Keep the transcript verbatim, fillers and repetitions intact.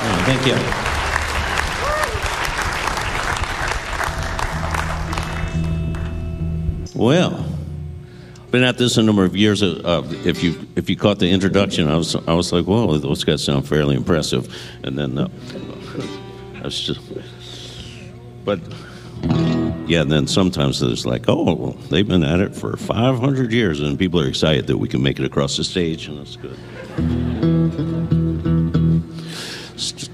Oh, thank you. Well, been at this a number of years. Uh, if you if you caught the introduction, I was I was like, whoa, those guys sound fairly impressive, and then uh, I was just, but yeah, and then sometimes there's like, oh, well, they've been at it for five hundred years, and people are excited that we can make it across the stage, and that's good.